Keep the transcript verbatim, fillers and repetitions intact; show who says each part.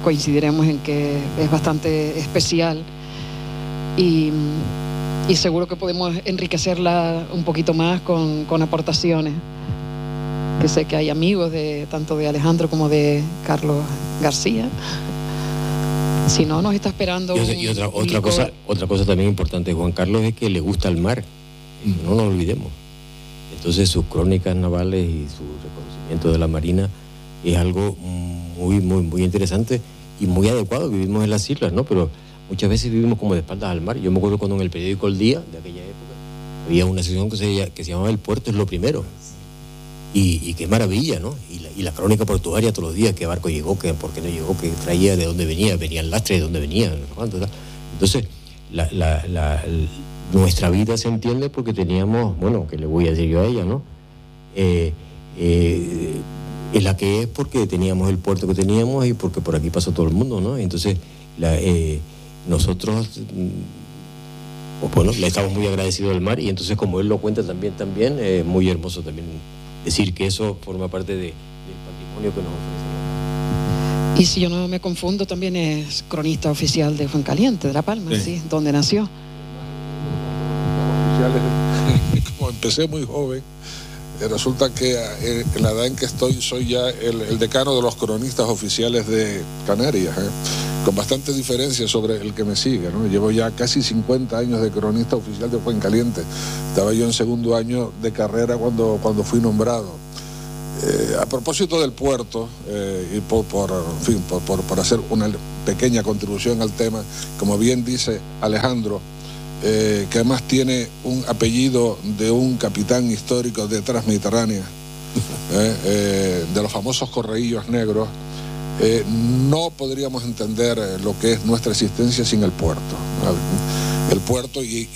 Speaker 1: coincidiremos en que es bastante especial y, y seguro que podemos enriquecerla un poquito más con, con aportaciones, que sé que hay amigos de tanto de Alejandro como de Carlos García. Si no, nos está esperando.
Speaker 2: Y otra, y otra, otra cosa, otra cosa también importante de Juan Carlos es que le gusta el mar, no nos olvidemos. Entonces sus crónicas navales y su reconocimiento de la marina es algo muy, muy, muy interesante y muy adecuado. Vivimos en las islas, ¿no? Pero muchas veces vivimos como de espaldas al mar. Yo me acuerdo cuando en el periódico El Día, de aquella época, había una sección que se, que se llamaba El Puerto es lo primero. Y, y qué maravilla, ¿no? Y la, y la crónica portuaria todos los días, qué barco llegó, qué, por qué no llegó, qué traía, de dónde venía, venía el lastre, de dónde venía, no sé cuánto, ¿verdad? Entonces, la, la, la, la, nuestra vida se entiende porque teníamos, bueno, ¿qué le voy a decir yo a ella, no? Eh, eh, es la que es porque teníamos el puerto que teníamos y porque por aquí pasó todo el mundo, ¿no? Entonces, la, eh, nosotros, pues bueno, le estamos muy agradecidos al mar y entonces como él lo cuenta también, también es muy hermoso también decir que eso forma parte de, del patrimonio que nos ofrece.
Speaker 1: Y si yo no me confundo, también es cronista oficial de Fuencaliente, de La Palma, sí, sí, donde nació.
Speaker 3: Como empecé muy joven, resulta que en la edad en que estoy soy ya el, el decano de los cronistas oficiales de Canarias, ¿eh? Con bastante diferencia sobre el que me sigue, ¿no? Llevo ya casi cincuenta años de cronista oficial de Fuencaliente. Estaba yo en segundo año de carrera cuando, cuando fui nombrado. Eh, a propósito del puerto, eh, y por, por, en fin, por, por, por hacer una pequeña contribución al tema, como bien dice Alejandro, eh, que además tiene un apellido de un capitán histórico de Transmediterránea, eh, eh, de los famosos correíllos negros. Eh, no podríamos entender lo que es nuestra existencia sin el puerto, ¿vale? El puerto y